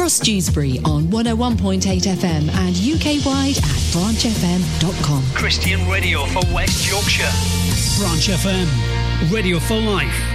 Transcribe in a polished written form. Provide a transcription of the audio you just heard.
across Dewsbury on 101.8 FM and UK-wide at branchfm.com. Christian radio for West Yorkshire. Branch FM, radio for life.